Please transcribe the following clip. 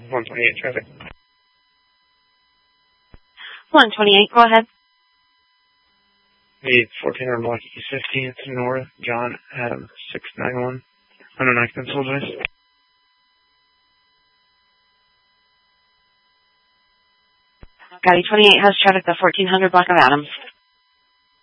128 traffic. 128, go ahead. Need 1400 block East 15th North, John Adams 691. Unknown occupants, hold please. Gotti 28 has traffic the 1400 block of Adams.